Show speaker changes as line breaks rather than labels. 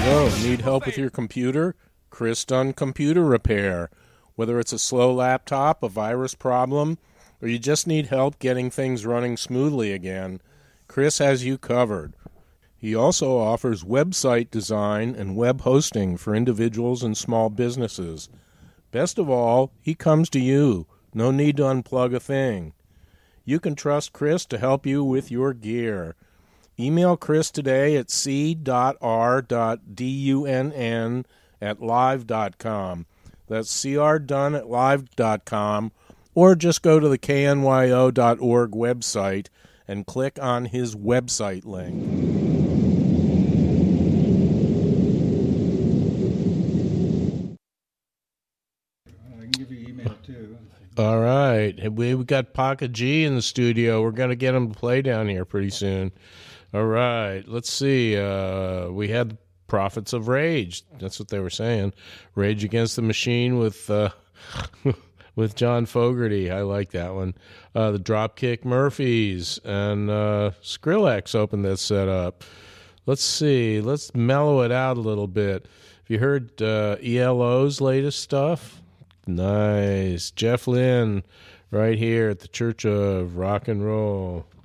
Hello, need help with your computer? Chris Dunn Computer Repair. Whether it's a slow laptop, a virus problem, or you just need help getting things running smoothly again, Chris has you covered. He also offers website design and web hosting for individuals and small businesses. Best of all, he comes to you. No need to unplug a thing. You can trust Chris to help you with your gear. Email Chris today at c.r.dunn@live.com. That's crdunn@live.com. Or just go to the knyo.org website and click on his website link.
I can give you email too.
All right. We got Pocket G in the studio. We're going to get him to play down here pretty soon. All right. Let's see. We had Prophets of Rage. That's what they were saying. Rage Against the Machine with with John Fogerty. I like that one. The Dropkick Murphys and Skrillex opened that set up. Let's see. Let's mellow it out a little bit. Have you heard ELO's latest stuff? Nice. Jeff Lynne right here at the Church of Rock and Roll.